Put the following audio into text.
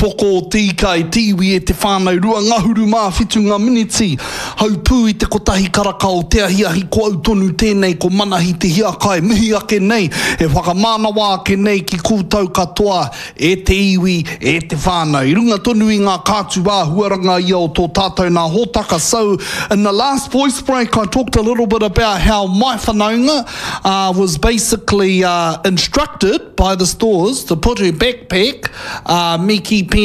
poko o tīkai tīwi e te whānau rua ngahuru mā whitu ngā miniti. Hau pū i te kotahi karaka o te ahiahi ko au tonu tēnei ko manahi te hiakai mihi ake nei. E whakamānawa ake nei ki kūtau katoa e te iwi e te whānau. I runga tonu i ngā kātu huaranga ia o tō tātou nā hōtaka. So in the last voice break I talked a little bit about how my whanaunga was basically instructed by the stores to put her backpack, me ki